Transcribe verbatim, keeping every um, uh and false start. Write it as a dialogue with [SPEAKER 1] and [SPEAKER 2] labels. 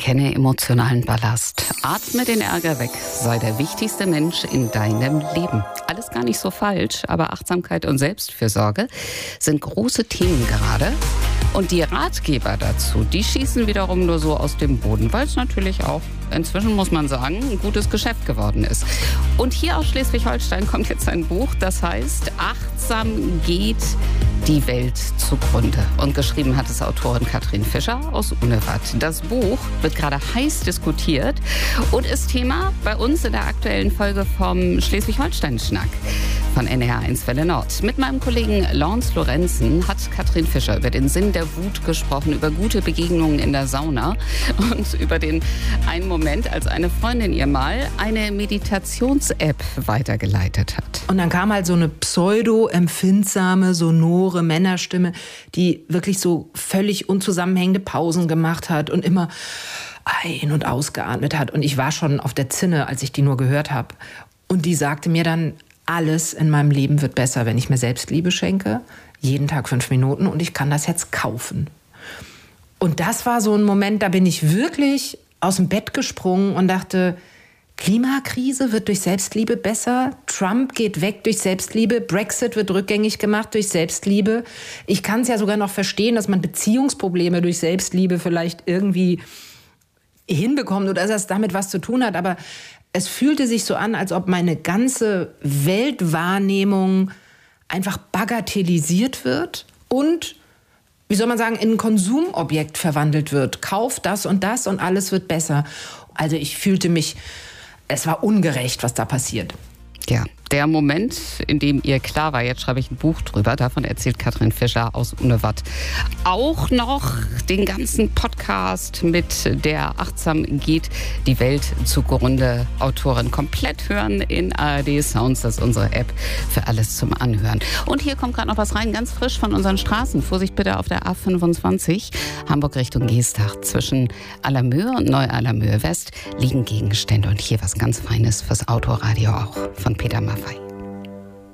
[SPEAKER 1] Erkenne emotionalen Ballast. Atme den Ärger weg. Sei der wichtigste Mensch in deinem Leben. Alles gar nicht so falsch, aber Achtsamkeit und Selbstfürsorge sind große Themen gerade. Und die Ratgeber dazu, die schießen wiederum nur so aus dem Boden, weil es natürlich auch inzwischen, muss man sagen, ein gutes Geschäft geworden ist. Und hier aus Schleswig-Holstein kommt jetzt ein Buch, das heißt Achtsam geht die Welt zugrunde. Und geschrieben hat es Autorin Katrin Fischer aus Unewat. Das Buch wird gerade heiß diskutiert und ist Thema bei uns in der aktuellen Folge vom Schleswig-Holstein-Schnack von N R eins Welle Nord. Mit meinem Kollegen Lance Lorenzen hat Katrin Fischer über den Sinn der Wut gesprochen, über gute Begegnungen in der Sauna und über den einen Moment, als eine Freundin ihr mal eine Meditations-App weitergeleitet hat.
[SPEAKER 2] Und dann kam halt so eine pseudo-empfindsame, sonore Männerstimme, die wirklich so völlig unzusammenhängende Pausen gemacht hat und immer ein- und ausgeatmet hat. Und ich war schon auf der Zinne, als ich die nur gehört habe. Und die sagte mir dann, alles in meinem Leben wird besser, wenn ich mir Selbstliebe schenke. Jeden Tag fünf Minuten und ich kann das jetzt kaufen. Und das war so ein Moment, da bin ich wirklich aus dem Bett gesprungen und dachte, Klimakrise wird durch Selbstliebe besser, Trump geht weg durch Selbstliebe, Brexit wird rückgängig gemacht durch Selbstliebe. Ich kann es ja sogar noch verstehen, dass man Beziehungsprobleme durch Selbstliebe vielleicht irgendwie hinbekommt oder dass das damit was zu tun hat, aber es fühlte sich so an, als ob meine ganze Weltwahrnehmung einfach bagatellisiert wird und, wie soll man sagen, in ein Konsumobjekt verwandelt wird. Kauf das und das und alles wird besser. Also ich fühlte mich, es war ungerecht, was da passiert.
[SPEAKER 1] Ja, der Moment, in dem ihr klar war, jetzt schreibe ich ein Buch drüber, davon erzählt Katrin Fischer aus Unewat. Auch noch den ganzen Podcast mit der Achtsam geht die Welt zugrunde Autorin komplett hören in A R D Sounds, das ist unsere App für alles zum Anhören. Und hier kommt gerade noch was rein, ganz frisch von unseren Straßen. Vorsicht bitte auf der A fünfundzwanzig, Hamburg Richtung Geestach. Zwischen Allermöhe und Neu-Allermöhe West liegen Gegenstände und hier was ganz Feines fürs Autoradio auch von Peter Maffay.